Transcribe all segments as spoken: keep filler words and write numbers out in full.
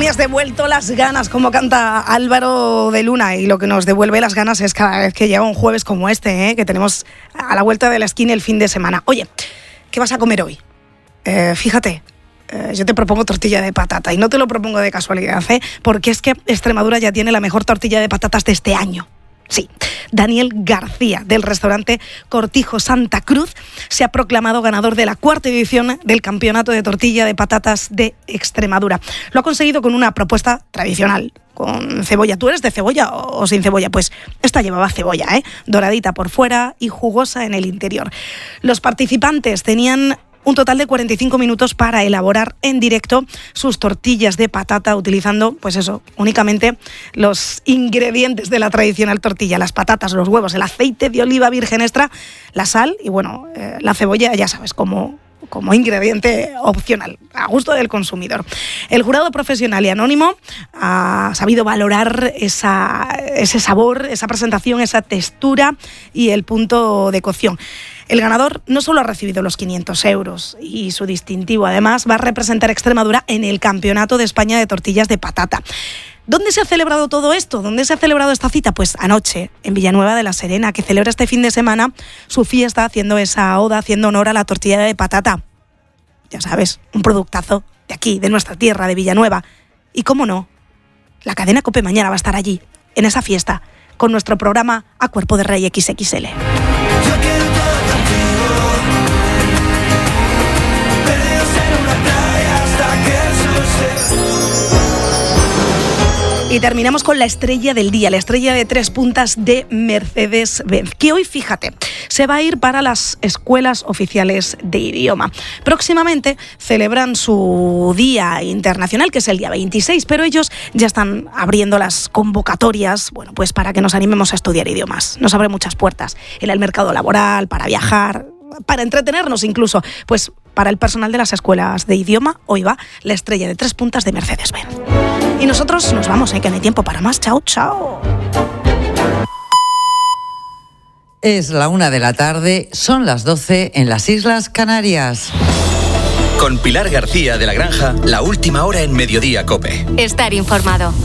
Me has devuelto las ganas, como canta Álvaro de Luna, y lo que nos devuelve las ganas es cada vez que llega un jueves como este, ¿eh? Que tenemos a la vuelta de la esquina el fin de semana. Oye, ¿qué vas a comer hoy? Eh, fíjate, eh, yo te propongo tortilla de patata, y no te lo propongo de casualidad, ¿eh? Porque es que Extremadura ya tiene la mejor tortilla de patatas de este año. Sí, Daniel García, del restaurante Cortijo Santa Cruz, se ha proclamado ganador de la cuarta edición del Campeonato de Tortilla de Patatas de Extremadura. Lo ha conseguido con una propuesta tradicional, con cebolla. ¿Tú eres de cebolla o sin cebolla? Pues esta llevaba cebolla, ¿eh? Doradita por fuera y jugosa en el interior. Los participantes tenían un total de cuarenta y cinco minutos para elaborar en directo sus tortillas de patata, utilizando, pues eso, únicamente los ingredientes de la tradicional tortilla: las patatas, los huevos, el aceite de oliva virgen extra, la sal y, bueno, eh, la cebolla, ya sabes, como... como ingrediente opcional, a gusto del consumidor. El jurado profesional y anónimo ha sabido valorar esa, ese sabor, esa presentación, esa textura y el punto de cocción. El ganador no solo ha recibido los quinientos euros y su distintivo, además va a representar a Extremadura en el Campeonato de España de Tortillas de Patata. ¿Dónde se ha celebrado todo esto? ¿Dónde se ha celebrado esta cita? Pues anoche, en Villanueva de la Serena, que celebra este fin de semana su fiesta haciendo esa oda, haciendo honor a la tortilla de patata. Ya sabes, un productazo de aquí, de nuestra tierra, de Villanueva. Y cómo no, la cadena COPE mañana va a estar allí, en esa fiesta, con nuestro programa A Cuerpo de Rey equis equis ele. Y terminamos con la estrella del día, la estrella de tres puntas de Mercedes-Benz, que hoy, fíjate, se va a ir para las escuelas oficiales de idioma. Próximamente celebran su día internacional, que es el día veintiséis, pero ellos ya están abriendo las convocatorias, bueno, pues para que nos animemos a estudiar idiomas. Nos abre muchas puertas en el mercado laboral, para viajar, para entretenernos incluso. Pues para el personal de las escuelas de idioma, hoy va la estrella de tres puntas de Mercedes-Benz. Y nosotros nos vamos, ¿eh? Que no hay tiempo para más. Chao, chao. Es la una de la tarde, son las doce en las Islas Canarias. Con Pilar García de la Granja, la última hora en Mediodía COPE. Estar informado.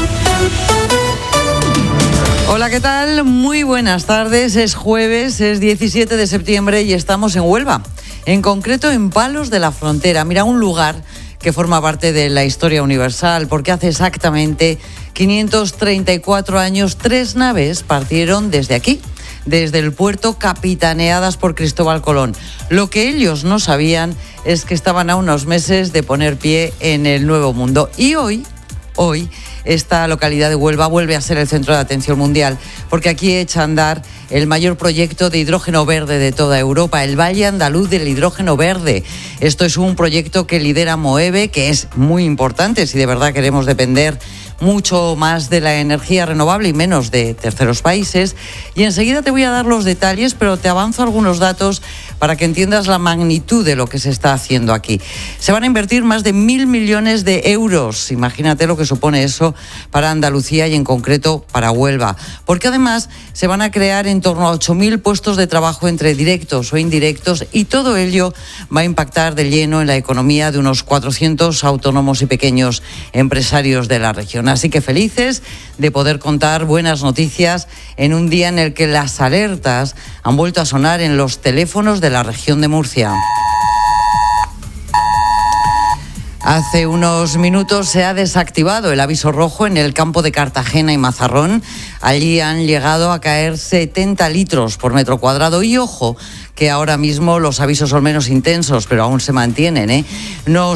Hola, ¿qué tal? Muy buenas tardes. Es jueves, es diecisiete de septiembre y estamos en Huelva. En concreto en Palos de la Frontera. Mira, un lugar que forma parte de la historia universal, porque hace exactamente quinientos treinta y cuatro años tres naves partieron desde aquí, desde el puerto, capitaneadas por Cristóbal Colón. Lo que ellos no sabían es que estaban a unos meses de poner pie en el Nuevo Mundo. Y hoy, hoy, esta localidad de Huelva vuelve a ser el centro de atención mundial, porque aquí echa a andar el mayor proyecto de hidrógeno verde de toda Europa, el Valle Andaluz del Hidrógeno Verde. Esto es un proyecto que lidera Moeve, que es muy importante si de verdad queremos depender mucho más de la energía renovable y menos de terceros países. Y enseguida te voy a dar los detalles, pero te avanzo algunos datos para que entiendas la magnitud de lo que se está haciendo aquí. Se van a invertir más de mil millones de euros. Imagínate lo que supone eso para Andalucía y en concreto para Huelva. Porque además se van a crear en torno a ocho mil puestos de trabajo entre directos o indirectos, y todo ello va a impactar de lleno en la economía de unos cuatrocientos autónomos y pequeños empresarios de la región. Así que felices de poder contar buenas noticias en un día en el que las alertas han vuelto a sonar en los teléfonos de la región de Murcia. Hace unos minutos se ha desactivado el aviso rojo en el campo de Cartagena y Mazarrón. Allí han llegado a caer setenta litros por metro cuadrado. Y ojo, que ahora mismo los avisos son menos intensos, pero aún se mantienen, ¿eh? No